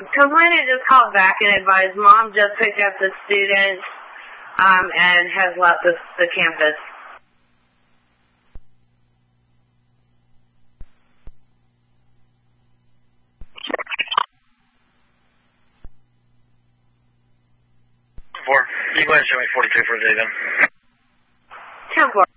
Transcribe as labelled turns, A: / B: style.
A: Complainant just called back and advised Mom just picked up the student and has left the campus.
B: You go ahead and show me 42 for a day then.
A: 10-4.